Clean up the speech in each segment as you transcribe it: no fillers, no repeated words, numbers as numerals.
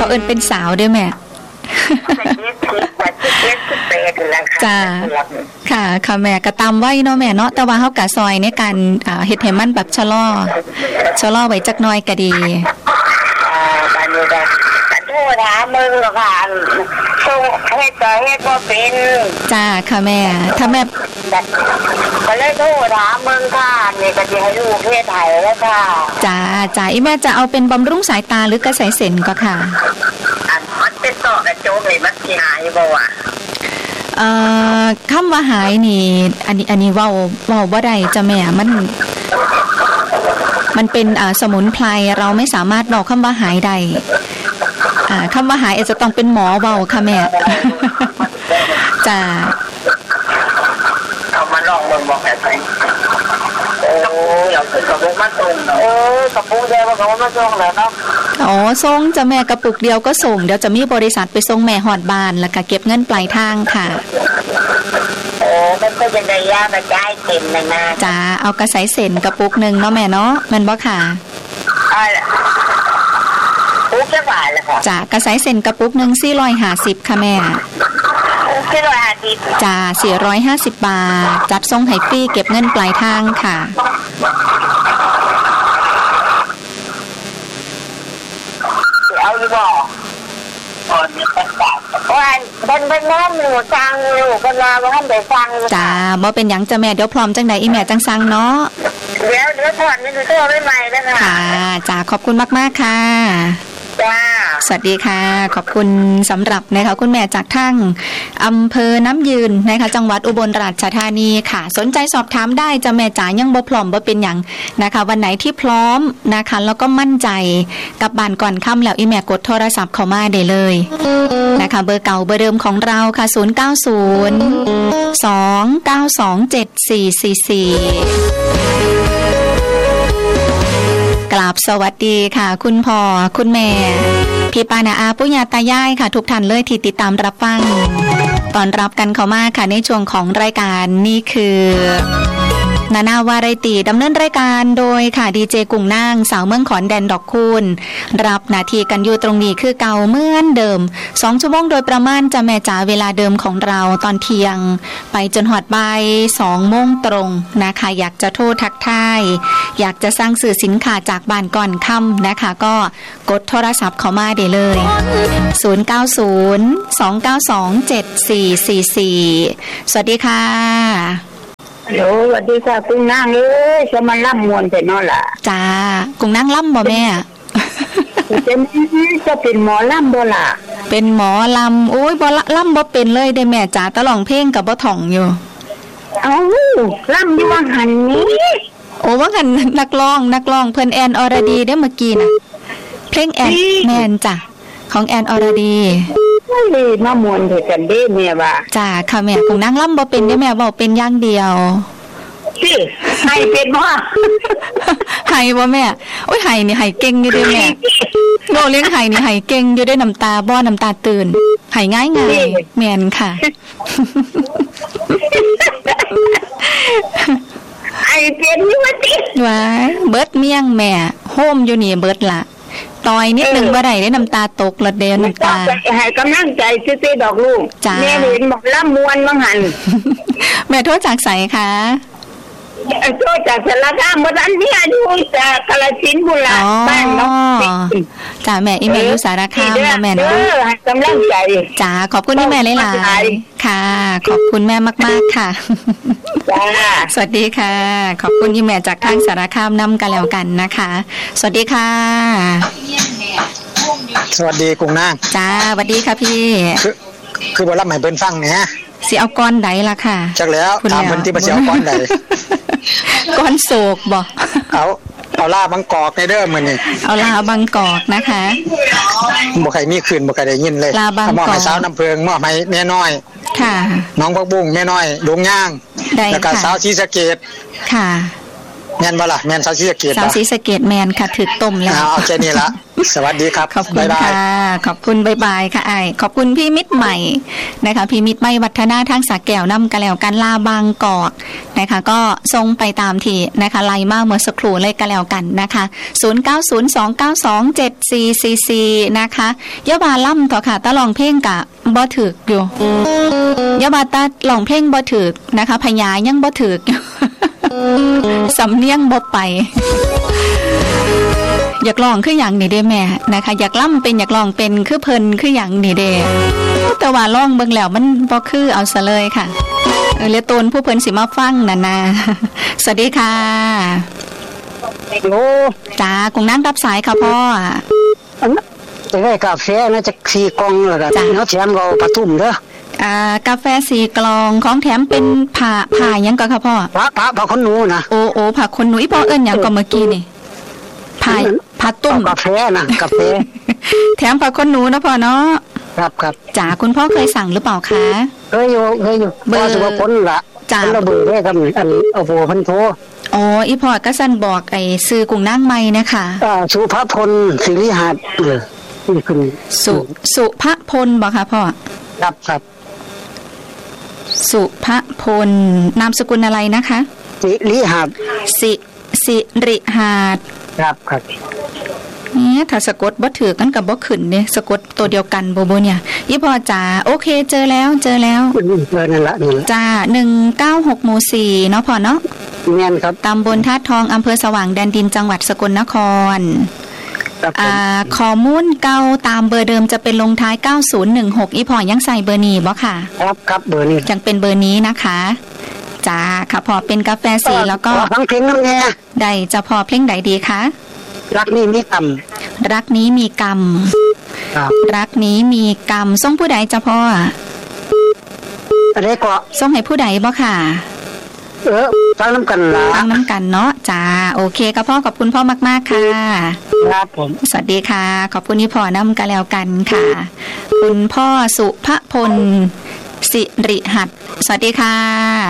เอิ้นเป็นสาวเด้อแม่จ้าค่ะค่ะแม่ก็ตามไว้เนาะแม่เนาะแต่ว่าเฮากะซอยในการเฮ็ดให้มันแบบชะลอไว้จักหน่อยก็ดีบานนี้ก็โทษถามมึงหรอกค่ะส่งเฮ็ดบ่เป็นจ้าค่ะแม่ถ้าแม่ก็เลยโทษถามมึงค่ะนี่ก็สิให้ลูกเฮ็ดให้แล้วค่ะจ้าอีแม่จะเอาเป็นบำรุงสายตาหรือกระสายเส้นก็ค่ะมันเป็นต่อกระโจกนี่มันสิหายบ่วะคำว่าหายนี่อันนี้เว้าบ่ได้จ้ะแม่มันเป็นสมุนไพรเราไม่สามารถบอกคำว่าหายได้คำว่าหายอาจจะต้องเป็นหมอเว้าค่ะแม่จ้าเอามาลองเบิ่งบอกให้ไปอยากเป็นกระปุกมาส่งกระปุกเดียวก็มาส่งแล้วเนาะส่งจ้ะแม่กระปุกเดียวก็ส่งเดี๋ยวจะมีบริษัทไปส่งแม่ฮอดบ้านแล้วก็เก็บเงินปลายทางค่ะมันก็จะได้ยากระจายเต็มเลยนะจ้าเอากระสายเส้นกระปุกนึงเนาะแม่เนาะแม่นบ่ค่ะปุ๊กจะหวานเลยค่ะจ้ากระสายเส้นกระปุกนึง450ค่ะแม่ 450 จ้า450 บาทจัดส่งให้ฟรีเก็บเงินปลายทางค่ะเอาอยู่บ่วันน้ำหนูสั่งอยู่กันมาว่าท่านได้สั่งจ้าบ่เป็นหยังจ้ะแม่เดี๋ยวพร้อมจังได๋อีแม่จังสั่งเนาะเดี๋ยวถอดนี่คือตัวใหม่ๆนะคะค่ะจ้าขอบคุณมากๆค่ะจ้าสวัสดีค่ะขอบคุณสำหรับนะคะคุณแม่จากทางอำเภอน้ำยืนนะคะจังหวัดอุบลราชธานีค่ะสนใจสอบถามได้จ้ะแม่จ๋ายังบ่พร้อมบ่เป็นหยังนะคะวันไหนที่พร้อมนะคะแล้วก็มั่นใจกับบ้านก่อนค่ำแล้วอีแม่กดโทรศัพท์เข้ามาได้เลยนะคะเบอร์เก่าเบอร์เดิมของเราค่ะ0902927444กราบสวัสดีค่ะคุณพ่อคุณแม่พี่ปานาอาปุญญาตายายค่ะทุกท่านเลยที่ติดตามรับฟังตอนรับกันเข้ามาค่ะในช่วงของรายการนี่คือนานาวาไรตีดำเนินรายการโดยค่ะดีเจกุ้งนางสาวเมืองขอนแดนดอกคูณรับหน้าที่กันอยู่ตรงนี้คือเก่าเหมือนเดิม2ชั่วโมงโดยประมาณจะแม่จ๋าเวลาเดิมของเราตอนเที่ยงไปจนหอดบ่าย2โมงตรงนะคะอยากจะโทรทักทายอยากจะสร้างสื่อสินค้าจากบ้านก่อนค่ำนะคะก็กดโทรศัพท์เข้ามาได้เลย0902927444สวัสดีค่ะฮัลโหลสวัสดีค่ะกุ้งนางจะมาล่ำมวนแต่นอนล่ะจ้ากุ้งนางล่ำบ่แม่จะเป็นหมอล่ำบ่ล่ะเป็นหมอลำโอ้ยบ่ล่ำบ่เป็นเลยได้แม่จ๋าตะลองเพลงกับบ่ถ่องอยู่ล่ำอยู่ว่าหันนี้โอ้ว่าหันนักร้องเพิ่นแอนอรดีได้เมื่อกี้น่ะเพลงแอนแมนจ้ะของแอนอรดีไม่มามวนเถิดกันเด้แม่ว่าจ้าค่ะแม่กุ้งนางล่ำบ่เป็นได้แม่บ่เป็นอย่างเดียวสิให้เป็นบ่ให้บ่แม่โอ้ยให้นี่ให้เก่งอยู่เด้แม่โง่เลี้ยงให้นี่ให้เก่งอยู่ได้น้ำตาบ่น้ำตาตื่นให้ง่ายๆแม่นค่ะไอ้เป็นนี่ว่าติว้ายเบิดเมี่ยงแม่โฮมอยู่นี่เบิดละต่อยนิดนึงบ่ได้ได้น้ำตาตกละเดนน้ำตาให้กำลังใจซื่อๆดอกลูกแม่เห็นบอกล่ำมวนบังหันแม่โทษจากไสคะโทษจากสารคามบ่ทันเนี่ยอยู่จากกาฬสินธุ์พุ่นล่ะบ้านเนาะจ้าแม่อีแม่อยู่สารคามบ่แม่เนาะให้กำลังใจจ้าขอบคุณที่แม่หลายๆค่ะขอบคุณแม่มากๆค่ะจ้าสวัสดีค่ะขอบคุณที่แม่จากทางสารคามนำกันแล้วกันนะคะสวัสดีค่ะสวัสดีกุ้งนางจ้าสวัสดีค่ะพี่คือบ่รับให้เพิ่นฟังเนี่ยสิเอาก้อนใดล่ะค่ะจักแล้วถามเพิ่นที่บ่สิเอาก้อนใดก้อนโศกบ่เอาลาบางกอกในเด้อมื้อนี้เอาลาบางกอกนะคะบ่ใครมีคืนบ่ใครได้ยินเลยมอบให้สาวน้ำเพิงมอบให้แม่น้อยค่ะน้องพักบุ้งแม่น้อยดงย่างแล้วก็สาวศรีสะเกษค่ะแม่นบ่ล่ะแม่นสาวศรีสะเกษสาวศรีสะเกษแม่นค่ะถึกต้มแล้วเอาแค่นี้ละสวัสดีครับขอบคุณค่ะขอบคุณบ๊ายบายค่ะอ้ายขอบคุณพี่มิตรใหม่นะคะพี่มิตรใหม่วัฒนาทางสระแก้วนำกะแล้วกันลาบางกอกนะคะก็ส่งไปตามที่นะคะไลน์มาเมื่อสักครู่เลยกะแล้วกันนะคะ0902927444นะคะยะบาล่ำต่อค่ะตะลองเพลงกะบ่ถึกอยู่ยะบาตะลองเพลงบ่ถึกนะคะพญายังบ่ถึกสำเนียงบ่ไปอยากลองคืออย่างนี่เด้แม่นะคะอยากล่ำเป็นอยากลองเป็นคือเพิ่นคืออย่างนี่เด้แต่ว่าลองเบิ่งแล้วมันบ่คือเอาซะเลยค่ะเรียกตนผู้เพิ่นสิมาฟังนั่นนะสวัสดีค่ะโอ้จ้ากุ้งน้ำรับสายค่ะพ่อจะได้กาแฟนะจะ4กล่องแล้วก็เนาะแถมก็ปทุมเด้อกาแฟ4กล่องของแถมเป็นผ่าหยังก็ค่ะพ่อผ่าคนหนูนะโอ้ผ่าคนหนูอีพ่อเอิ้นหยังก็เมื่อกี้นี่ผ่าตุ้มกาแฟนะกาแฟแถมผ่าคนหนูนะพ่อเนาะครับจ๋าคุณพ่อเคยสั่งหรือเปล่าคะเคยอยู่เบอร์สุภพลล่ะจ๋าเบอร์ได้ครับอันเอาโบพันโทอ๋ออีพ่อก็สั่นบอกไอ้ซื้อกุ้งนางใหม่นะคะสุภพลศิริหัสนี่คือสุภพลบ่คะพ่อครับสุภพลนามสกุลอะไรนะคะศิริหัสสิริหัสครับนี่ถ้าสะกดบ่ถือกันกับบ่ขึ้นเนี่ยสะกดตัวเดียวกันบ่เนี่ยยี่พ่อจ๋าโอเคเจอแล้วนั่นละจ้า196หมู่4เนาะพ่อเนาะแม่นครับตำบลธาตุทองอำเภอสว่างแดนดินจังหวัดสกลนครข้อมูลเก่าตามเบอร์เดิมจะเป็นลงท้าย9016อีพ่อยังใส่เบอร์นี้บ่ค่ะครับเบอร์นี้ยังเป็นเบอร์นี้นะคะจ้าค่ะพอเป็นกาแฟสีแล้วก็ฟังเพลงนั่นไงได้จะพอเพลงไหนดีคะรักนี้มีกรรมรักนี้มีกรรมรักนี้มีกรรมส่งผู้ใดจะพ่ออะไรก็ส่งให้ผู้ใดบ่ค่ะฟังน้ำกันละฟังน้ำกันเนาะจ้าโอเคกับพ่อขอบคุณพ่อมากๆค่ะครับผมสวัสดีค่ะขอบคุณที่พ่อน้ำกันแล้วกันค่ะคุณพ่อสุภพลสิริหัสสวัสดีค่ะ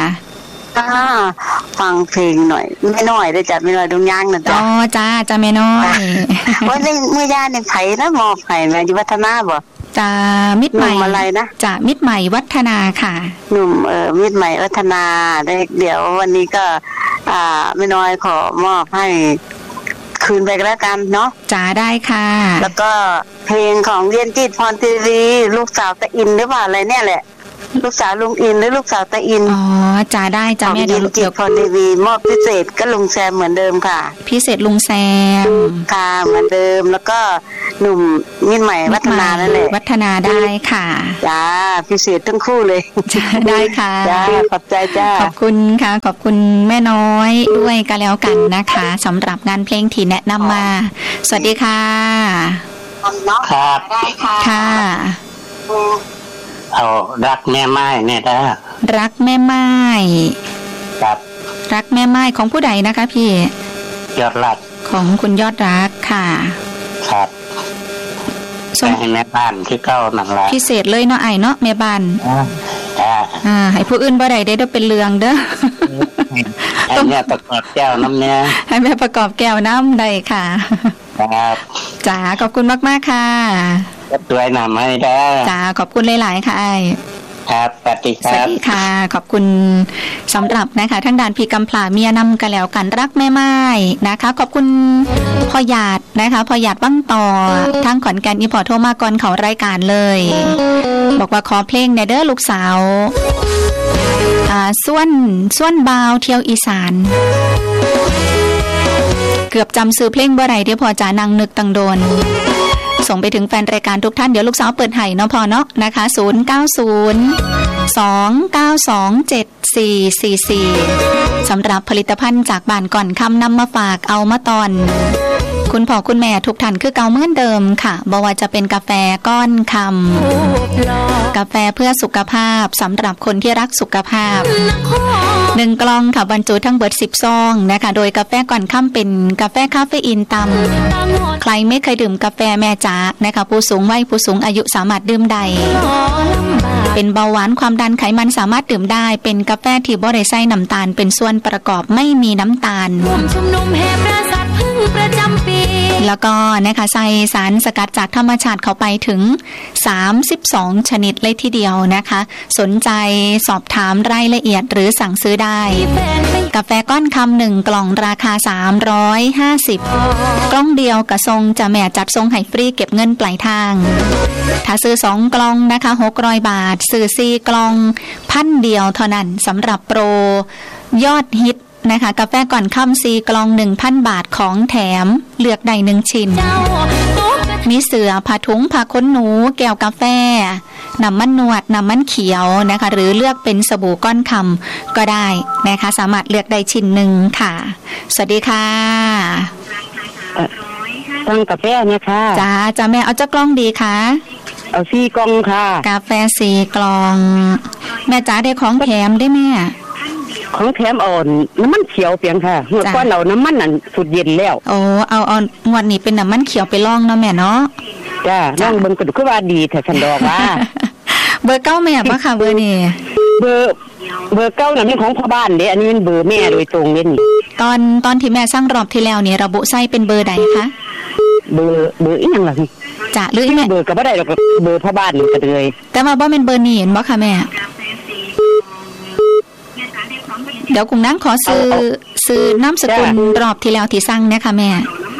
ฟังเพลงหน่อยไม่น้อยได้จัดไม่น้อยดงย่างนะจ๊ะอ๋อจ้าไม่น้อยว่าในเมื่อย่าในไผ่นะมอบไผ่มาอยู่วัฒนาบ่จ้ามิตรใหม่อะไรนะจ้ามิตรใหม่วัฒนาค่ะหนุ่มมิตรใหม่วัฒนาเดี๋ยววันนี้ก็ไม่น้อยขอมอบให้คืนไปก็แล้วกันเนาะจ้าได้ค่ะแล้วก็เพลงของเรียนจิตพรทีวีลูกสาวตะอินหรือเปล่าอะไรเนี่ยแหละลูกสาวลุงอินหรือลูกสาวตาอินอ๋อจ้าได้จ้าแม่เดี๋ยวพรทีวีมอบพิเศษก็ลุงแซมเหมือนเดิมค่ะพิเศษลุงแซมค่ะเหมือนเดิมแล้วก็หนุ่มมิตรใหม่วัฒนานั่นแหละวัฒนาได้ค่ะจ้าพิเศษทั้งคู่เลยได้ค่ะจ้าขอบใจจ้าขอบคุณค่ะขอบคุณแม่น้อยด้วยกันแล้วกันนะคะสำหรับงานเพลงที่แนะนำมาสวัสดีค่ะครับค่ะเอารักแม่ไม้เนี่ยนะรักแม่ไม้ครับรักแม่ไม้ของผู้ใดนะคะพี่ยอดรักของคุณยอดรักค่ะครับให้แม่บ้านที่เก้าหนังละพิเศษเลยเนาะไอ้เนาะแม่บ้านให้ผู้อื่นบ่ได้เด้อเป็นเรืองเด้อให้แม่ประกอบแก้วน้ำเนี่ยให้แม่ประกอบแก้วน้ำได้ค่ะครับจ๋าขอบคุณมากๆค่ะด้วยนำให้ได้จ้าขอบคุณหลายๆค่ะไอ้ครับสวัสดีครับสวัสดีค่ะขอบคุณสำหรับนะคะทั้งด่านพี่กำพลาเมียนำกันแล้วกันรักแม่ไม้นะคะขอบคุณพ่อหยาดนะคะพ่อหยาดบ้างต่อทั้งขอนแก่นอีพอโทรมาก่อนเขารายการเลยบอกว่าขอเพลงเด้อลูกสาวส่วนบาวเที่ยวอีสานเกือบจำซื้อเพลงบ่ได้เดี๋ยวพอจะนั่งนึกตังโดนส่งไปถึงแฟนรายการทุกท่านเดี๋ยวลูกสาวเปิดให้เนาะพอเนาะนะคะ0902927444สำหรับผลิตภัณฑ์จากบ้านก่อนคำนำมาฝากเอามาตอนคุณพ่อคุณแม่ทุกท่านคือเก่าเหมือนเดิมค่ะบ่ว่าจะเป็นกาแฟก้อนคำกาแฟเพื่อสุขภาพสำหรับคนที่รักสุขภาพ1กล่องค่ะบรรจุทั้งเบิด10ซองนะคะโดยกาแฟก่อนค่ำเป็นกาแฟคาเฟอีนต่ำใครไม่เคยดื่มกาแฟแม่จ๋านะคะผู้สูงวัยผู้สูงอายุสามารถดื่มได้เป็นเบาหวานความดันไขมันสามารถดื่มได้เป็นกาแฟที่บ่ได้ใส่น้ำตาลเป็นส่วนประกอบไม่มีน้ำตาลชุมนุมแห่ประสาทพึ่งประจำปีแล้วก็นะคะใส่สารสกัดจากธรรมชาติเข้าไปถึง32ชนิดเลยทีเดียวนะคะสนใจสอบถามรายละเอียดหรือสั่งซื้อได้กาแฟก้อนคำ1กล่องราคา350กล่องเดียวกระทรงจะแม่จัดทรงให้ฟรีเก็บเงินปลายทางถ้าซื้อ2กล่องนะคะ600 บาทซื้อ4กล่อง1,000เดียวเท่านั้นสำหรับโปรยอดฮิตนะคะกาแฟก่อนค่ำ4กล่อง 1,000 บาทของแถมเลือกได้1ชิ้นมีเสือผ้าถุงผ้าขนหนูแก้วกาแฟน้ำมันนวดน้ำมันเขียวนะคะหรือเลือกเป็นสบู่ก้อนคำก็ได้นะคะสามารถเลือกได้ชิ้นหนึ่งค่ะสวัสดีค่ะตั้งกาแฟเนี่ยค่ะจ้าแม่เอาเจ้ากล้องดีค่ะเอา4กล่องค่ะกาแฟ4กล่องแม่จ๋าได้ของแถมได้แม่ของแถมอ่อนน้ำมันเขียวเพียงค่ะเมื่อก่อนเราน้ำมันนั่นสุดเย็นแล้วโอ้เอางวดนี้เป็นน้ำมันเขียวไปลองเนาะแม่เนาะจ้าลองเบิ่งก็คือว่าดีแต่ฉันดอกว่าเบอร์9แม่บ่ค่ะเบอร์นี้เบอร์9น่ะเป็นของพ่อบ้านเด้อันนี้เป็นเบอร์แม่โดยตรงเด้นี่ตอนที่แม่สั่งรอบที่แล้วนี่ระบุใส่เป็นเบอร์ใดคะเบอร์อีหยังล่ะจ้ะหรือแม่เบอร์ก็บ่ได้ดอกเบอร์พ่อบ้านนี่ก็เลยแต่ว่าบ่แม่นเบอร์นี้เห็นบ่ค่ะแม่เดี๋ยวกุ้งนั่งขอซื้อนามสกุลรอบที่แล้วที่สั่งนะคะแม่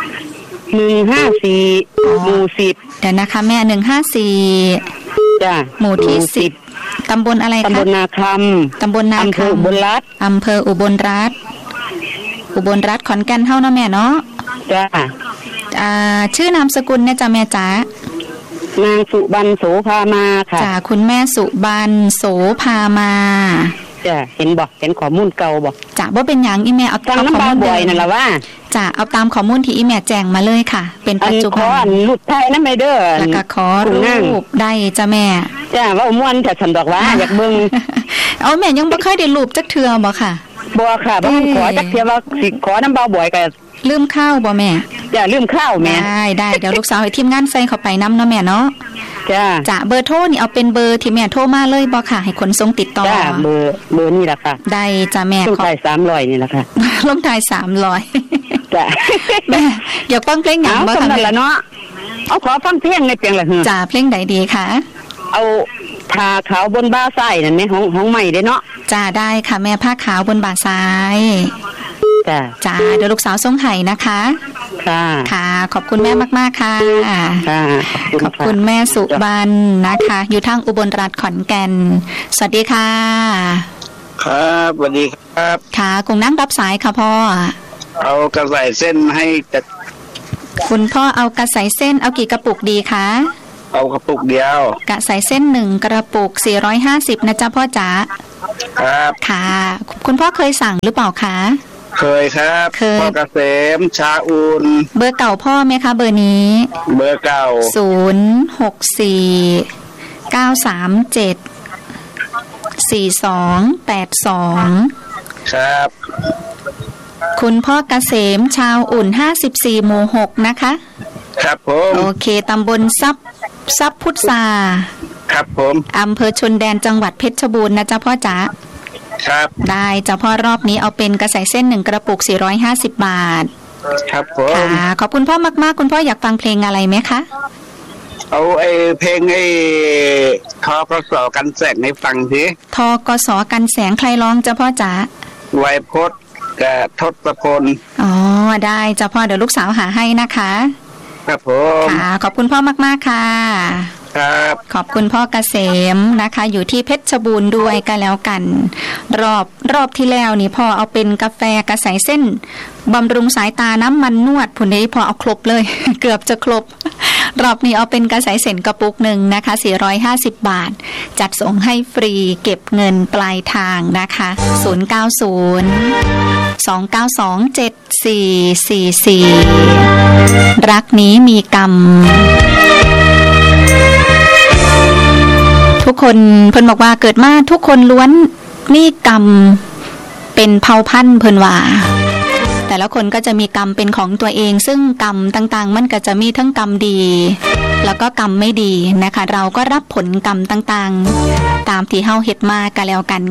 154หมู่10 เดี๋ยวนะคะแม่154 จ้ะหมู่ที่10ตำบลอะไรคะตำบลนาคำตำบลนาคำอุบลรัตน์อำเภออุบลรัตน์ขอนแก่นเฮาเนาะแม่เนาะจ้ะชื่อนามสกุลเนี่ยจ้ะแม่จ๋านางสุบรรณโสภามาค่ะจ้ะคุณแม่สุบรรณโสภามาจ้ะเห็นบ่เห็นข้อมูลเก่าบ่จ้ะบ่เป็นหยังอีแม่เอาตามข้อมูลบ่อยนั่นล่ะว่าจ้ะเอาตามข้อมูลที่อีแม่แจ้งมาเลยค่ะเป็นปัจจุบันอันรูปถ่ายนำแม่เด้อแล้วก็ขอรูปได้จ้ะแม่จ้ะว่าม่วนแต่ฉันดอกว่าอยากเบิ่งเอาแม่ยังบ่เคยได้รูปจักเทื่อบ่ค่ะบ่ค่ะบ่ขอจักเทื่อว่าสิขอนำเบาบ่อยก็ลืมข้าวบ่แม่จ้ะลืมข้าวแม่ได้เดี๋ยวลูกสาวให้ทีมงานใส่เข้าไปนำเนาะแม่เนาะจ้ะเบอร์โทรนี่เอาเป็นเบอร์ที่แม่โทรมาเลยบ่ค่ะให้คนส่งติดต่อจ้ะเบอร์นี่ล่ะค่ะได้จ้ะแม่ลงท้าย300นี่ล่ะค่ะลงท้าย300 จ้ะแม่อยากฟังเพลงหยังบ่ค่ะนั่นล่ะเนาะเอาขอฟังเพลงในเพียงล่ะจ้ะเพลงใดดีคะเอาผ้าขาวบนบ่าซ้ายนั่นแม่ของใหม่เด้เนาะจ้ะได้ค่ะแม่ผ้าขาวบนบ่าซ้ายจ้าเดี๋ยวลูกสาวส่งให้นะคะค่ะขอบคุณแม่มากๆค่ะขอบคุณแม่สุบรรณนะคะอยู่ทางอุบลราชขอนแก่นสวัสดีค่ะครับสวัสดีครับค่ะคงนั่งรับสายค่ะพ่อเอากระใสเส้นให้จัดคุณพ่อเอากระใสเส้นเอากี่กระปุกดีคะเอากระปุกเดียวกระใสเส้น1กระปุก450นะจ๊ะพ่อจ๋าครับค่ะคุณพ่อเคยสั่งหรือเปล่าคะเคยครับพ่อเกษมชาอุ่นเบอร์เก่าพ่อไหมคะเบอร์นี้เบอร์เก่า 064-937-4282 ครับคุณพ่อเกษมชาวอุ่น54หมู่6นะคะครับผมโอเคตำบลซับพุทธาครับผมอำเภอชนแดนจังหวัดเพชรบูรณ์นะจ๊ะพ่อจ๋าครับได้จ้ะพ่อรอบนี้เอาเป็นกระใสเส้น1กระปุก450บาทครับผมค่ะขอบคุณพ่อมากๆคุณพ่ออยากฟังเพลงอะไรไหมคะเอาเพลงทกสกันแสงให้ฟังสิทกสกันแสงใครร้องจ้ะพ่อจ๋าไวยพจน์กับทศพลอ๋อได้จ้ะพ่อเดี๋ยวลูกสาวหาให้นะคะครับผมค่ะขอบคุณพ่อมากๆค่ะขอบคุณพ่อเกษมนะคะอยู่ที่เพชรบูรณ์ด้วยกันแล้วกันรอบที่แล้วนี่พ่อเอาเป็นกาแฟกระใสเส้นบำรุงสายตาน้ำมันนวดผุนนี้พอเอาครบเลย เกือบจะครบรอบนี้เอาเป็นกระใสเส้นกระปุกหนึ่งนะคะ450บาทจัดส่งให้ฟรีเก็บเงินปลายทางนะคะ090-292-7444รักนี้มีกรรมทุกคนเพิ่นบอกว่าเกิดมาทุกคนล้วนมีกรรมเป็นเผ่าพันธุ์เพิ่นว่าแต่แต่ละคนก็จะมีกรรมเป็นของตัวเองซึ่งกรรมต่างๆมันก็จะมีทั้งกรรมดีแล้วก็กรรมไม่ดีนะคะเราก็รับผลกรรมต่างๆตามที่เฮาเฮ็ดมาก็แล้วกัน